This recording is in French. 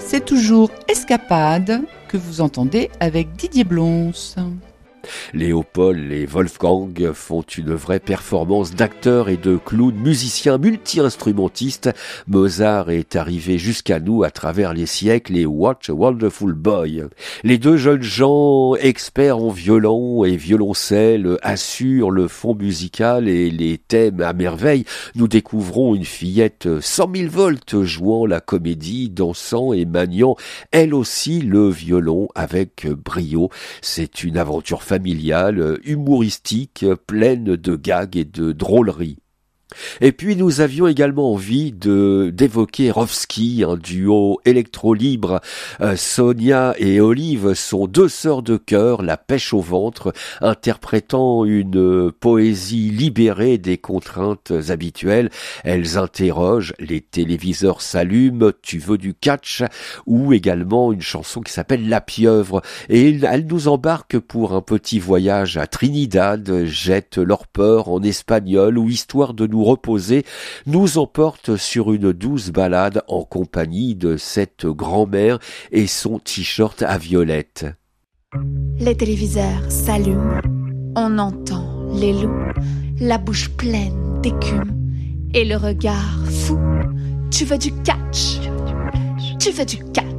C'est toujours Escapade que vous entendez avec Didier Blonce. Léopold et Wolfgang font une vraie performance d'acteurs et de clowns, musiciens, multi-instrumentistes. Mozart est arrivé jusqu'à nous à travers les siècles et What a Wonderful Boy. Les deux jeunes gens, experts en violon et violoncelle, assurent le fond musical et les thèmes à merveille. Nous découvrons une fillette 100 000 volts jouant la comédie, dansant et maniant elle aussi le violon avec brio. C'est une aventure familiale, humoristique, pleine de gags et de drôleries. Et puis nous avions également envie d'évoquer Rovski, un duo électro-libre. Sonia et Olive sont deux sœurs de cœur, la pêche au ventre, interprétant une poésie libérée des contraintes habituelles. Elles interrogent, les téléviseurs s'allument, tu veux du catch, ou également une chanson qui s'appelle La Pieuvre. Et elles nous embarquent pour un petit voyage à Trinidad, jettent leur peur en espagnol, ou histoire de nous reposer, nous emporte sur une douce balade en compagnie de cette grand-mère et son t-shirt à violettes. Les téléviseurs s'allument, on entend les loups, la bouche pleine d'écume et le regard fou. Tu veux du catch? Tu veux du catch?